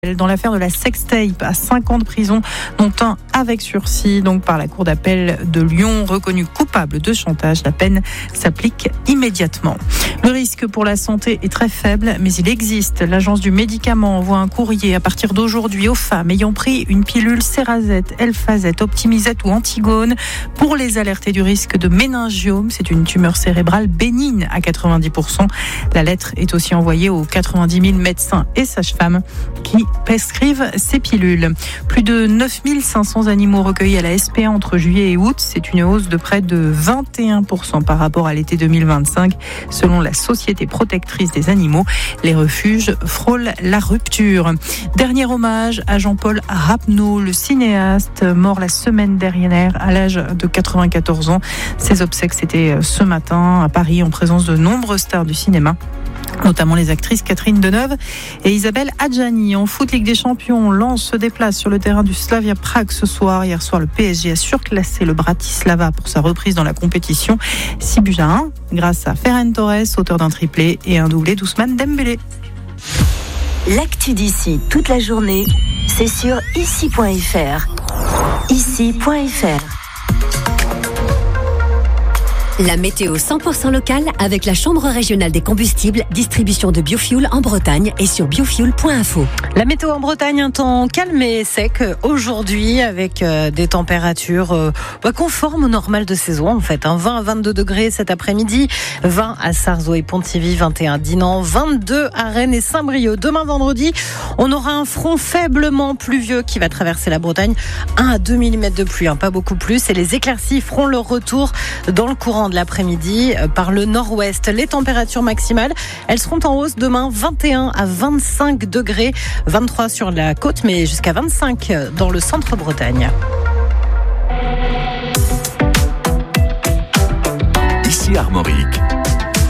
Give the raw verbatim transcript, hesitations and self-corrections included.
Dans l'affaire de la sextape à cinq ans de prison, dont un avec sursis, donc par la cour d'appel de Lyon, reconnu coupable de chantage. La peine s'applique immédiatement. Le risque pour la santé est très faible, mais il existe. L'agence du médicament envoie un courrier à partir d'aujourd'hui aux femmes ayant pris une pilule Cerazette, Elfazette, Optimizette ou Antigone pour les alerter du risque de méningiome. C'est une tumeur cérébrale bénigne à quatre-vingt-dix pour cent. La lettre est aussi envoyée aux quatre-vingt-dix mille médecins et sages-femmes qui prescrivent ces pilules. Plus de neuf mille cinq cents animaux recueillis à la S P A entre juillet et août. C'est une hausse de près de vingt et un pour cent par rapport à l'été deux mille vingt-cinq. Selon la Société protectrice des animaux, les refuges frôlent la rupture. Dernier hommage à Jean-Paul Rapneau, le cinéaste mort la semaine dernière à l'âge de quatre-vingt-quatorze ans. Ses obsèques, c'était ce matin à Paris en présence de nombreuses stars du cinéma, notamment les actrices Catherine Deneuve et Isabelle Adjani. En foot, Ligue des Champions, Lens se déplace sur le terrain du Slavia Prague ce soir. Hier soir, le P S G a surclassé le Bratislava pour sa reprise dans la compétition. six buts à un grâce à Ferran Torres, auteur d'un triplé, et un doublé d'Ousmane Dembélé. L'actu d'ici toute la journée, c'est sur ici point f r. ici point f r. La météo cent pour cent locale avec la Chambre régionale des combustibles, distribution de biofuel en Bretagne et sur biofuel point info. La météo en Bretagne, un temps calme et sec aujourd'hui avec euh, des températures euh, bah, conformes au normal de saison en fait. Hein. vingt à vingt-deux degrés cet après-midi, vingt à Sarzeau et Pontivy, vingt et un à Dinan, vingt-deux à Rennes et Saint-Brieuc. Demain vendredi, on aura un front faiblement pluvieux qui va traverser la Bretagne. un à deux millimètres de pluie, hein, pas beaucoup plus. Et les éclaircies feront leur retour dans le courant de l'après-midi par le nord-ouest. Les températures maximales, elles seront en hausse demain, vingt et un à vingt-cinq degrés, vingt-trois sur la côte, mais jusqu'à vingt-cinq dans le centre Bretagne. Ici Armorique.